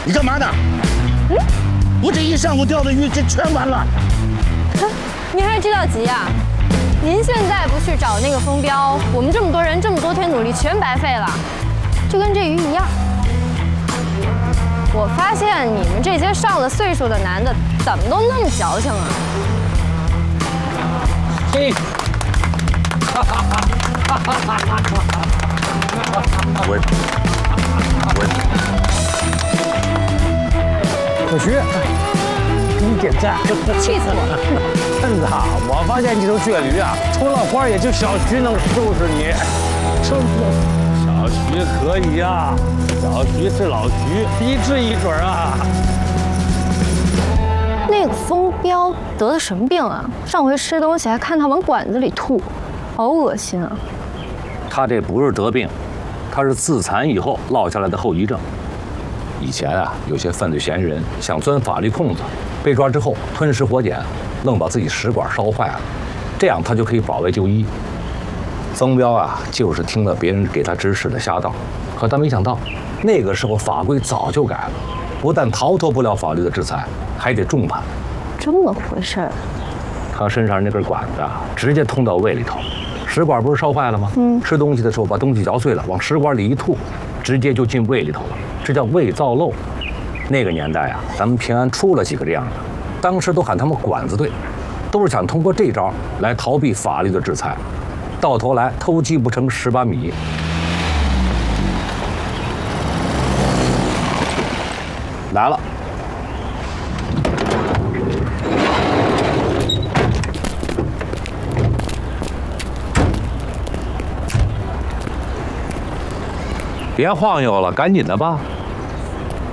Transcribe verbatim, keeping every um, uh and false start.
你干嘛呢？嗯，我这一上午钓的鱼，这全完了。 哼，您还知道急呀？您现在不去找那个风标，我们这么多人这么多天努力全白费了，就跟这鱼一样。我发现你们这些上了岁数的男的，怎么都那么矫情啊？ 嘿， 我我小徐，给你点赞， 气死我了！ 趁子，我发现这头血驴啊，除了花也就小徐能收拾你。收拾。 小徐可以呀、啊，小徐是老徐，一治一准啊。 那个风标得了什么病啊？上回吃东西还看他往管子里吐，好恶心啊！ 他这不是得病，他是自残以后落下来的后遗症。以前啊，有些犯罪嫌疑人想钻法律空子，被抓之后吞食活检，愣把自己食管烧坏了，这样他就可以保外就医。 风彪啊，就是听了别人给他指使的瞎道，可他没想到，那个时候法规早就改了，不但逃脱不了法律的制裁，还得重判。 这么回事儿？ 他身上那根管子啊，直接通到胃里头，食管不是烧坏了吗？嗯，吃东西的时候把东西嚼碎了，往食管里一吐，直接就进胃里头了，这叫胃造瘘。那个年代啊，咱们平安出了几个这样的，当时都喊他们管子队，都是想通过这招来逃避法律的制裁。 到头来偷鸡不成蚀把米。来了，别晃悠了，赶紧的吧。